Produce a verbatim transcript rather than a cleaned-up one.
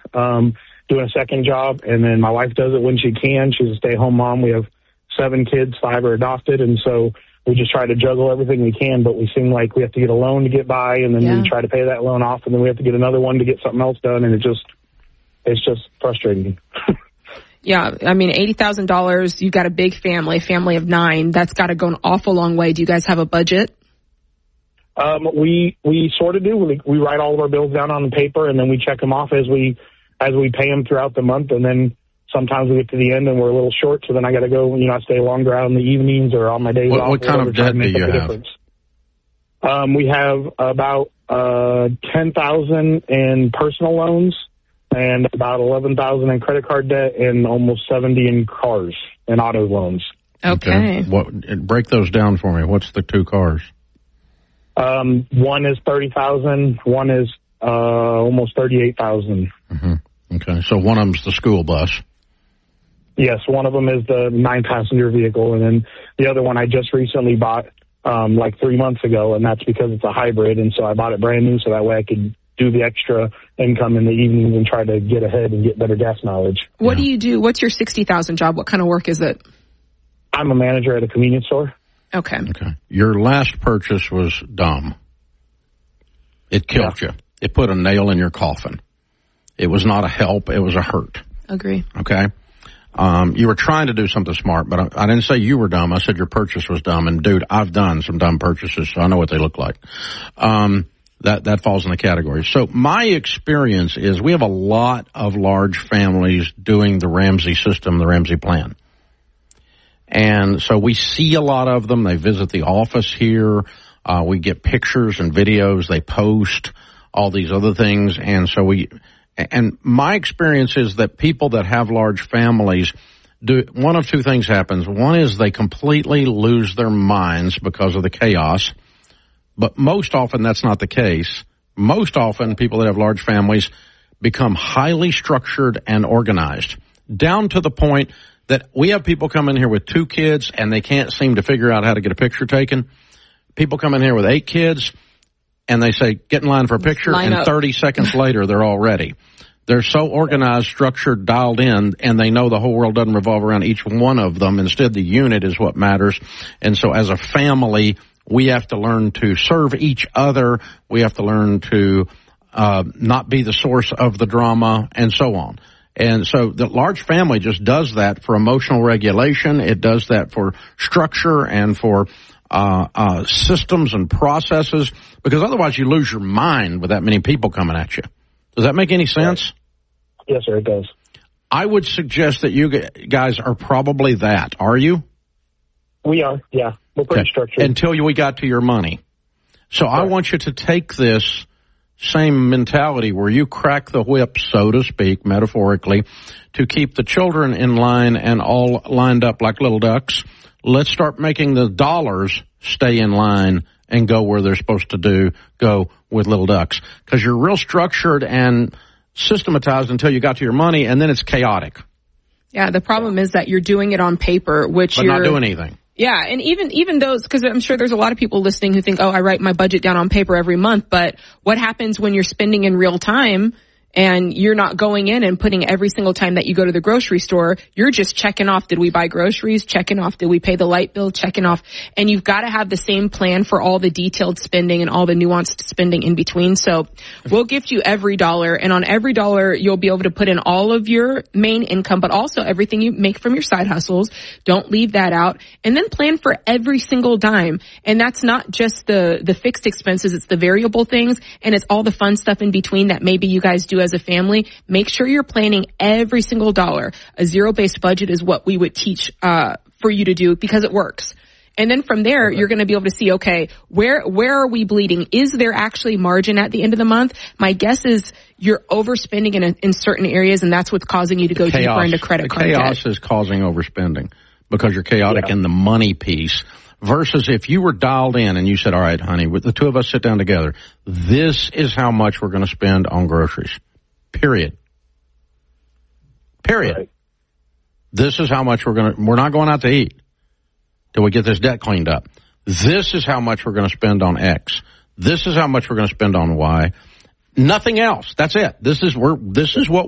um, doing a second job. And then my wife does it when she can. She's a stay-at-home mom. We have seven kids, five are adopted. And so we just try to juggle everything we can, but we seem like we have to get a loan to get by, and then yeah. we try to pay that loan off, and then we have to get another one to get something else done. And it just, it's just frustrating. Yeah, I mean, eighty thousand dollars, you've got a big family, family of nine. That's got to go an awful long way. Do you guys have a budget? Um, we we sort of do. We, we write all of our bills down on the paper, and then we check them off as we as we pay them throughout the month. And then sometimes we get to the end and we're a little short, so then I got to go. You know, I stay longer out in the evenings or on my days what, off. What kind of debt do you have? Difference. Um, we have about uh, ten thousand in personal loans, and about eleven thousand in credit card debt, and almost seventy in cars and auto loans. Okay. okay. What, break those down for me. What's the two cars? Um, one is thirty thousand. One is uh, almost thirty-eight thousand. Mm-hmm. Okay. So one of them's the school bus. Yes, one of them is the nine-passenger vehicle, and then the other one I just recently bought um, like three months ago, and that's because it's a hybrid, and so I bought it brand new so that way I could do the extra income in the evenings and try to get ahead and get better gas mileage. What yeah. do you do? What's your sixty thousand job? What kind of work is it? I'm a manager at a convenience store. Okay. Okay. Your last purchase was dumb. It killed yeah. you. It put a nail in your coffin. It was not a help. It was a hurt. Agree. Okay. Um, you were trying to do something smart, but I, I didn't say you were dumb. I said your purchase was dumb. And dude, I've done some dumb purchases, so I know what they look like. Um, that, that falls in the category. So my experience is we have a lot of large families doing the Ramsey system, the Ramsey plan. And so we see a lot of them. They visit the office here. Uh, we get pictures and videos. They post all these other things. And so we, and my experience is that people that have large families do, one of two things happens. One is they completely lose their minds because of the chaos. But most often that's not the case. Most often people that have large families become highly structured and organized, down to the point that we have people come in here with two kids and they can't seem to figure out how to get a picture taken. People come in here with eight kids and they say, get in line for a picture, line and up. thirty seconds later they're all ready. They're so organized, structured, dialed in, and they know the whole world doesn't revolve around each one of them. Instead, the unit is what matters. And so as a family, we have to learn to serve each other. We have to learn to uh, not be the source of the drama, and so on. And so the large family just does that for emotional regulation. It does that for structure and for uh, uh, systems and processes, because otherwise you lose your mind with that many people coming at you. Does that make any sense? Yes, sir, it does. I would suggest that you guys are probably that. Are you? We are, yeah. We're pretty Okay. structured. Until we got to your money. So right. I want you to take this same mentality where you crack the whip, so to speak, metaphorically, to keep the children in line and all lined up like little ducks. Let's start making the dollars stay in line and go where they're supposed to do, go with little ducks. Because you're real structured and systematized until you got to your money, and then it's chaotic. Yeah, the problem is that you're doing it on paper, which but you're not doing anything. Yeah, and even even those, because I'm sure there's a lot of people listening who think, oh, I write my budget down on paper every month, but what happens when you're spending in real time and you're not going in and putting every single time that you go to the grocery store, you're just checking off, did we buy groceries, checking off, did we pay the light bill, checking off, and you've got to have the same plan for all the detailed spending and all the nuanced spending in between. So we'll gift you every dollar, and on every dollar, you'll be able to put in all of your main income, but also everything you make from your side hustles. Don't leave that out, and then plan for every single dime. And that's not just the, the fixed expenses, it's the variable things, and it's all the fun stuff in between that maybe you guys do as a family. Make sure you're planning every single dollar. A zero-based budget is what we would teach uh for you to do because it works. And then from there, okay. you're going to be able to see, okay, where where are we bleeding? Is there actually margin at the end of the month? My guess is you're overspending in a, in certain areas, and that's what's causing you to go chaos, deeper into credit the card chaos debt. is causing overspending because you're chaotic yeah. in the money piece. Versus if you were dialed in and you said, all right, honey, with the two of us sit down together, this is how much we're going to spend on groceries. Period. Period. Right. This is how much we're going to, we're not going out to eat till we get this debt cleaned up. This is how much we're going to spend on X. This is how much we're going to spend on Y. Nothing else. That's it. This is, we're, this is what